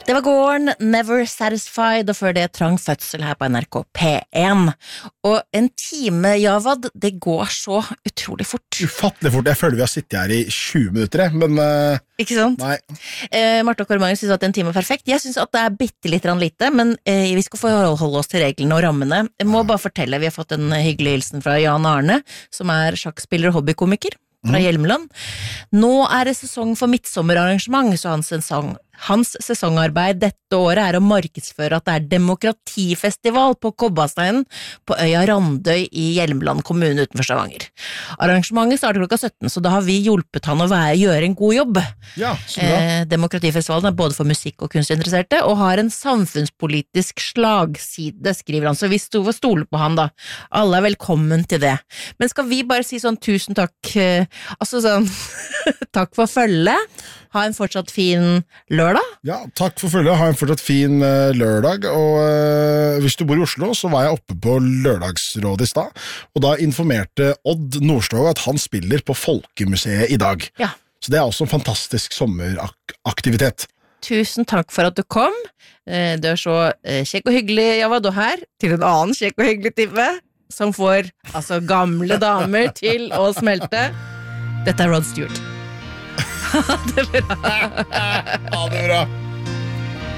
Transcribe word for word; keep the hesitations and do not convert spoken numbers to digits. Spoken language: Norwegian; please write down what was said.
Det var gården Never Satisfied, og før det trang fødsel her på N R K P én. Og en time, Javad, det går så utrolig fort. Ufattelig fort. Jeg føler vi har sittet her i tjue minutter, men uh, ikke sant? Nei. Eh, Marte og Kåre Magnus synes at en time er perfekt. Jeg synes at det er bitte litt lite, men eh, vi skal forholde oss til reglene og rammene. Jeg må bare fortelle, vi har fått en hyggelig hilsen fra Jan Arne, som er sjakkspiller og hobbykomiker fra Hjelmeland. Nå er det sesong for midtsommerarrangement, så hans sesong Hans sesongarbeid dette året er å markedsføre at det er demokratifestival på Kobbasteinen på øya Randøy i Hjelmeland kommune utenfor Stavanger. Arrangementet starter klokka sytten, så da har vi hjulpet han å være, gjøre en god jobb. Ja, så bra. Eh, demokratifestivalen er både for musikk- og kunstinteresserte, og har en samfunnspolitisk slagside, skriver han, så vi sto og stoler på han da. Alle er velkommen til det. Men skal vi bare si sånn tusen takk, eh, altså sånn, takk for følget, ha en fortsatt fin lørdag. Ja, takk for følget. Ha en fortsatt fin uh, lørdag. Og uh, hvis du bor i Oslo, så var jeg oppe på lørdagsrådet i stad, og da informerte Odd Nordstoga at han spiller på Folkemuseet i dag. Ja. Så det er også en fantastisk sommeraktivitet. Tusen takk for at du kom. Eh, Du er så eh, kjekk og hyggelig, Javad, og her til en annen kjekk og hyggelig type, som får altså gamle damer til å smelte. Dette er Rod Stewart. Ha det bra. Ha det bra.